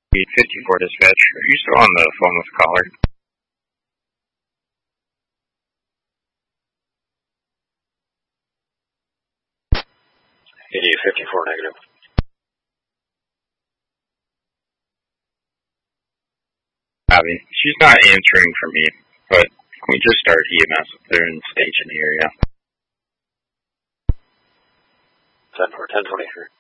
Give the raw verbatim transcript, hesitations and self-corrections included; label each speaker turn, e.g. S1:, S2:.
S1: fifty-four dispatch. Are you still on the phone with the caller?
S2: eighty-eight fifty-four negative.
S1: Abby, she's not answering for me, but we just started E M S up there in the station area.
S2: ten four, ten twenty-three.